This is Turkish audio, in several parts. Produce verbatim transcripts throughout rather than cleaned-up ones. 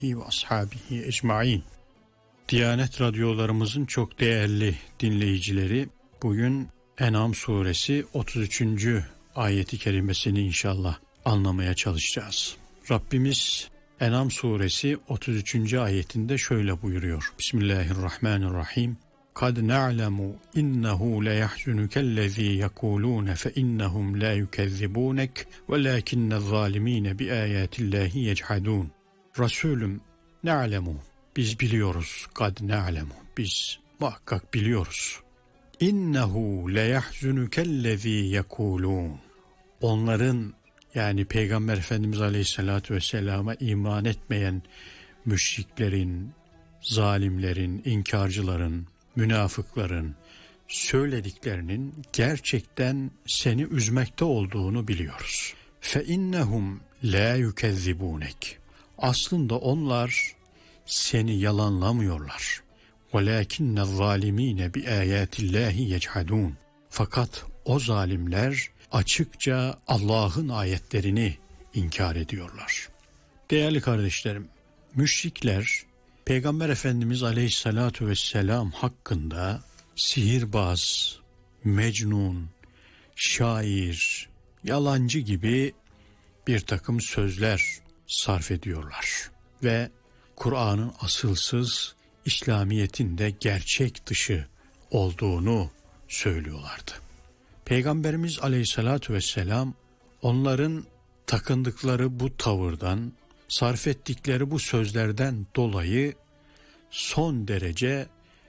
ve ashabihi ecmaîn. Diyanet radyolarımızın çok değerli dinleyicileri, bugün En'am suresi otuz üçüncü ayeti kerimesini inşallah anlamaya çalışacağız. Rabbimiz En'am suresi otuz üçüncü ayetinde şöyle buyuruyor. Bismillahirrahmanirrahim. Kad na'lemu innehu le yahzunukellezî yekulûne fe innehum la yukezzibunek velâkinnez-zâlimîne bi âyâtillâhi yechadûn. Resulüm, ne'lemu, biz biliyoruz, kad ne'lemu, biz muhakkak biliyoruz. İnnehu le yahzunukellezî yekulûn. Onların, yani Peygamber Efendimiz Aleyhisselatü Vesselam'a iman etmeyen müşriklerin, zalimlerin, inkarcıların, münafıkların söylediklerinin gerçekten seni üzmekte olduğunu biliyoruz. Fe innehum la yukezzibunek. Aslında onlar seni yalanlamıyorlar. وَلَاكِنَّ bi بِآيَاتِ yechadun. Fakat o zalimler açıkça Allah'ın ayetlerini inkar ediyorlar. Değerli kardeşlerim, müşrikler Peygamber Efendimiz Aleyhisselatü Vesselam hakkında sihirbaz, mecnun, şair, yalancı gibi bir takım sözler sarf ediyorlar ve Kur'an'ın asılsız, İslamiyet'in de gerçek dışı olduğunu söylüyorlardı. Peygamberimiz Aleyhisselatü Vesselam onların takındıkları bu tavırdan, sarf ettikleri bu sözlerden dolayı son derece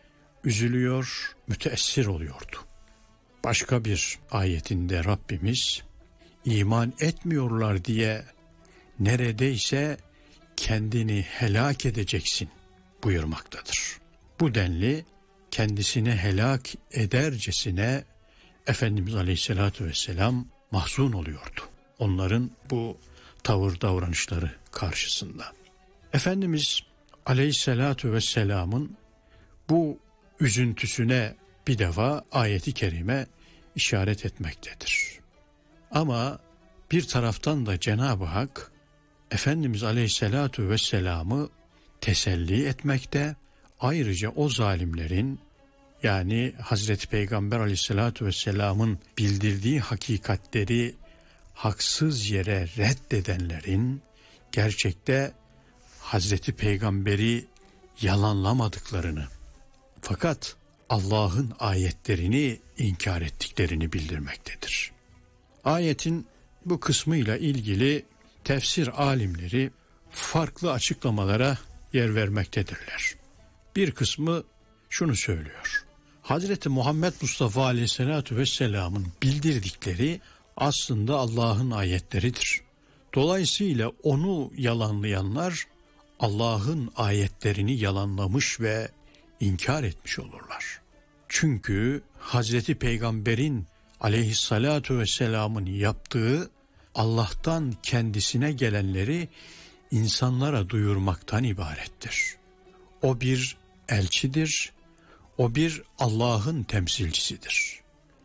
üzülüyor, müteessir oluyordu. Başka bir ayetinde Rabbimiz iman etmiyorlar diye neredeyse kendini helak edeceksin buyurmaktadır. Bu denli kendisini helak edercesine Efendimiz Aleyhisselatü Vesselam mahzun oluyordu. Onların bu tavır davranışları karşısında. Efendimiz Aleyhisselatü Vesselam'ın bu üzüntüsüne bir defa ayeti kerime işaret etmektedir. Ama bir taraftan da Cenab-ı Hak Efendimiz Aleyhisselatü Vesselam'ı teselli etmekte, ayrıca o zalimlerin, yani Hazreti Peygamber Aleyhisselatü Vesselam'ın bildirdiği hakikatleri haksız yere reddedenlerin gerçekte Hazreti Peygamber'i yalanlamadıklarını, fakat Allah'ın ayetlerini inkar ettiklerini bildirmektedir. Ayetin bu kısmıyla ilgili tefsir alimleri farklı açıklamalara yer vermektedirler. Bir kısmı şunu söylüyor. Hazreti Muhammed Mustafa Aleyhisselatü Vesselam'ın bildirdikleri aslında Allah'ın ayetleridir. Dolayısıyla onu yalanlayanlar Allah'ın ayetlerini yalanlamış ve inkar etmiş olurlar. Çünkü Hazreti Peygamber'in Aleyhisselatü Vesselam'ın yaptığı Allah'tan kendisine gelenleri insanlara duyurmaktan ibarettir. O bir elçidir, o bir Allah'ın temsilcisidir.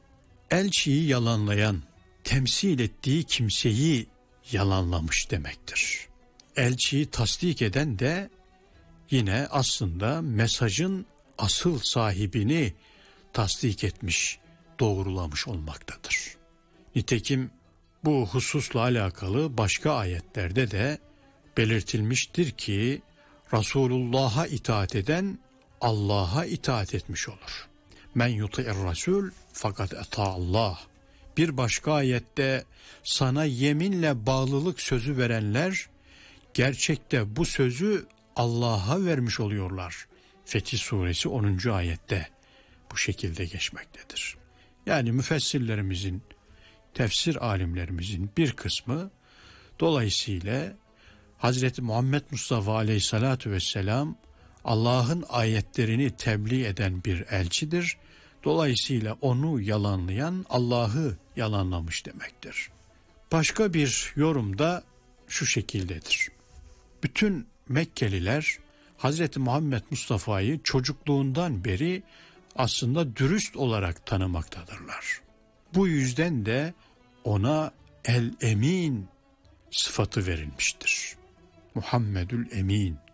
Elçiyi yalanlayan, temsil ettiği kimseyi yalanlamış demektir. Elçiyi tasdik eden de yine aslında mesajın asıl sahibini tasdik etmiş, doğrulamış olmaktadır. Nitekim bu hususla alakalı başka ayetlerde de belirtilmiştir ki Resulullah'a itaat eden Allah'a itaat etmiş olur. Men yuti'ir rasul fakat ata Allah. Bir başka ayette sana yeminle bağlılık sözü verenler gerçekte bu sözü Allah'a vermiş oluyorlar. Fetih suresi onuncu ayette bu şekilde geçmektedir. Yani müfessirlerimizin, tefsir alimlerimizin bir kısmı dolayısıyla Hazreti Muhammed Mustafa Aleyhisselatü Vesselam Allah'ın ayetlerini tebliğ eden bir elçidir. Dolayısıyla onu yalanlayan Allah'ı yalanlamış demektir. Başka bir yorum da şu şekildedir. Bütün Mekkeliler Hazreti Muhammed Mustafa'yı çocukluğundan beri aslında dürüst olarak tanımaktadırlar. Bu yüzden de ona el-emin sıfatı verilmiştir. Muhammedül Emin,